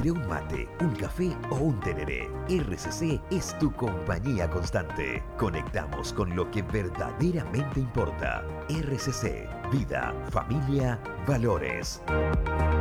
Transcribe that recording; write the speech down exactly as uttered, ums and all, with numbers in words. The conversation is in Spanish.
de un mate, un café o un tereré. R C C es tu compañía constante. Conectamos con lo que verdaderamente importa. R C C, vida, familia, valores.